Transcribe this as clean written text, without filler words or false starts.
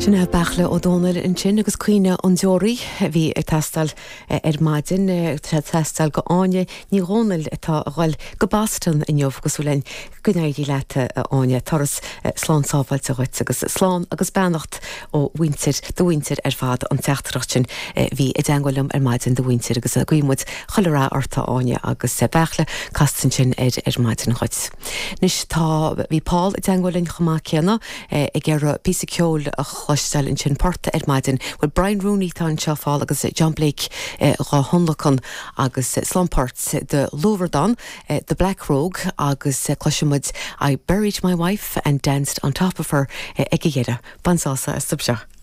Sinna bachla ó Dónal in sin agus cuioine an Deoraí bhí ag teastal maidin teastal go áine ní Rónal atá gháil go bastan inniuh agus bhfuil gnéidí leta áine toras slán sábhailte roit agus slán agus beannacht ó winter do winter fad an teachtracht sin bhí i dangolum maidin do winter agus a gcuimmuid cholerá orta áine agus bachla castan sin maidin chuid. Nis tá bhí Paul i dangolinn chomá ceanna ag ggéire písa ceol a chostal in sin porta maidin bhfuil Brian Rooney tá seo fáil agus John Blake rá honlachan agus Slumport de Loverdan, the Black Rogue agus cloisimuid I buried my wife and danced on top of her ag ggéire. Bansása a subseo.